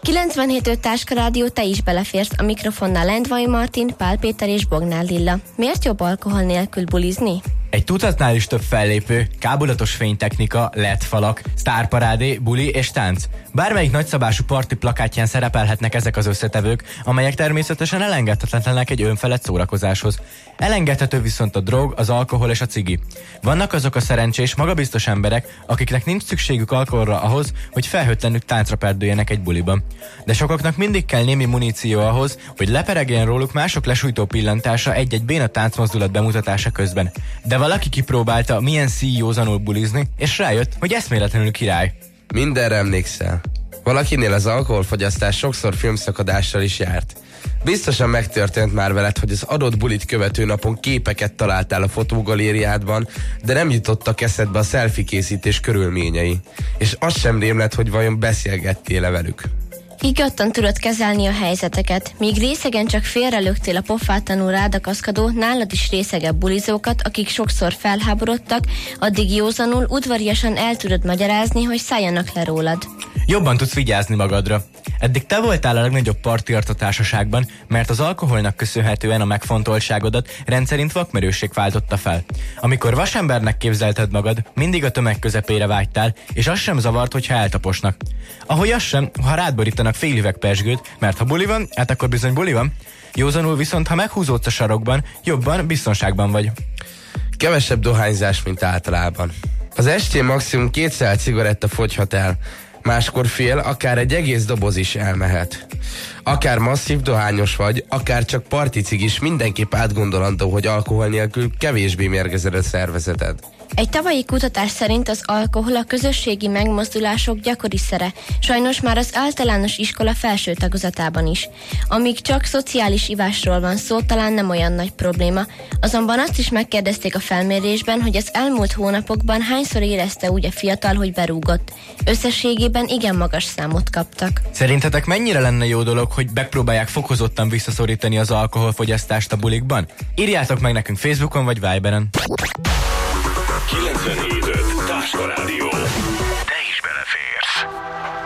97.5 Táska Rádió, te is beleférsz. A mikrofonnál Lendvai Martin, Pál Péter és Bognár Lilla. Miért jobb alkohol nélkül bulizni? Egy tucatnál is több fellépő, kábulatos fénytechnika, LED-falak, sztárparádé, buli és tánc. Bármelyik nagyszabású parti plakátján szerepelhetnek ezek az összetevők, amelyek természetesen elengedhetetlenek egy önfelett szórakozáshoz. Elengedhető viszont a drog, az alkohol és a cigi. Vannak azok a szerencsés, magabiztos emberek, akiknek nincs szükségük alkoholra ahhoz, hogy felhőtlenül táncra perdüljenek egy buliban. De sokaknak mindig kell némi muníció ahhoz, hogy leperegjen róluk mások lesújtó pillantása egy-egy béna táncmozdulat bemutatása közben. De valaki kipróbálta, milyen szíjózanul bulizni, és rájött, hogy eszméletlenül király. Mindenre emlékszel. Valakinél az alkoholfogyasztás sokszor filmszakadással is járt. Biztosan megtörtént már veled, hogy az adott bulit követő napon képeket találtál a fotógalériádban, de nem jutottak eszedbe a selfie készítés körülményei. És az sem rémlett, hogy vajon beszélgettél-e velük. Higgadtan tudod kezelni a helyzeteket. Míg részegen csak félrelöktél a pofátlanul rádakaszkadó, nálad is részegebb bulizókat, akik sokszor felháborodtak, addig józanul, udvariasan el tudod magyarázni, hogy szálljanak le rólad. Jobban tudsz vigyázni magadra. Eddig te voltál a legnagyobb partiart a társaságban, mert az alkoholnak köszönhetően a megfontoltságodat rendszerint vakmerősség váltotta fel. Amikor vasembernek képzelted magad, mindig a tömeg közepére vágytál, és az sem zavart, hogyha eltaposnak. Ahogy az sem, ha rád borítanak fél üveg pezsgőt, mert ha buli van, hát akkor bizony buli van. Józanul viszont, ha meghúzódsz a sarokban, jobban biztonságban vagy. Kevesebb dohányzás, mint általában. Az estén maximum 2 szál cigaretta fogyhat el, máskor fél, akár egy egész doboz is elmehet. Akár masszív dohányos vagy, akár csak particigis, mindenképp átgondolandó, hogy alkohol nélkül kevésbé mérgezed a szervezeted. Egy tavalyi kutatás szerint az alkohol a közösségi megmozdulások gyakori szere, sajnos már az általános iskola felső tagozatában is. Amíg csak szociális ivásról van szó, talán nem olyan nagy probléma. Azonban azt is megkérdezték a felmérésben, hogy az elmúlt hónapokban hányszor érezte úgy a fiatal, hogy berúgott. Összességében igen magas számot kaptak. Szerintetek mennyire lenne jó dolog, hogy megpróbálják fokozottan visszaszorítani az alkoholfogyasztást a bulikban? Írjátok meg nekünk Facebookon vagy Viberen. 97.5 Táska Rádió. Te is beleférsz.